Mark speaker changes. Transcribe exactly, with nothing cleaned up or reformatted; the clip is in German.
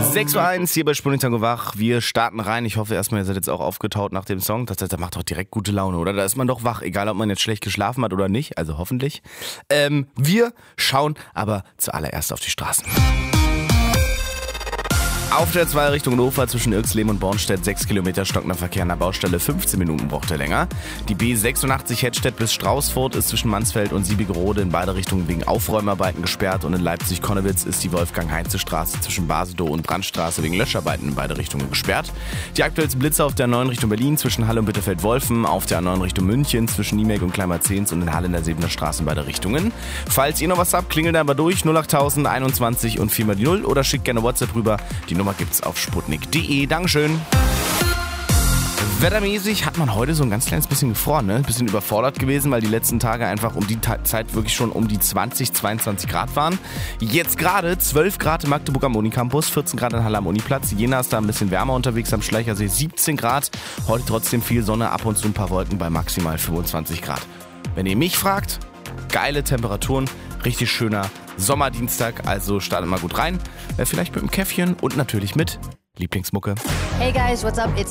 Speaker 1: sechs Uhr eins hier bei Sputnik Tango wach. Wir starten rein. Ich hoffe erstmal, ihr seid jetzt auch aufgetaut nach dem Song. Das, das macht doch direkt gute Laune, oder? Da ist man doch wach, egal ob man jetzt schlecht geschlafen hat oder nicht. Also hoffentlich. Ähm, wir schauen aber zuallererst auf die Straßen. Auf der zwei Richtung Hannover zwischen Irxleben und Bornstedt sechs Kilometer stockender Verkehr an der Baustelle, fünfzehn Minuten braucht er länger. Die B sechsundachtzig Hettstedt bis Straußfurt ist zwischen Mansfeld und Siebigerode in beide Richtungen wegen Aufräumarbeiten gesperrt und in Leipzig-Konnewitz ist die Wolfgang-Heinze-Straße zwischen Basedow und Brandstraße wegen Löscharbeiten in beide Richtungen gesperrt. Die aktuellsten Blitze auf der neun Richtung Berlin zwischen Halle und Bitterfeld-Wolfen, auf der neun Richtung München zwischen Niemek und Kleinmarzens und in Halle in der Sebener Straße in beide Richtungen. Falls ihr noch was habt, klingelt aber durch null achttausend einundzwanzig und vier mal die null oder schickt gerne WhatsApp rüber. Die Nummer gibt's auf sputnik punkt de. Dankeschön. Wettermäßig hat man heute so ein ganz kleines bisschen gefroren, ne? Ein bisschen überfordert gewesen, weil die letzten Tage einfach um die Ta- Zeit wirklich schon um die zwanzig, zweiundzwanzig Grad waren. Jetzt gerade zwölf Grad in Magdeburg am Unicampus, vierzehn Grad in Halle am Uniplatz. Jena ist da ein bisschen wärmer unterwegs am Schleichersee, siebzehn Grad. Heute trotzdem viel Sonne, ab und zu ein paar Wolken bei maximal fünfundzwanzig Grad. Wenn ihr mich fragt, geile Temperaturen, richtig schöner Sommerdienstag, also startet mal gut rein. Vielleicht mit einem Käffchen und natürlich mit Lieblingsmucke.
Speaker 2: Hey guys, what's up? It's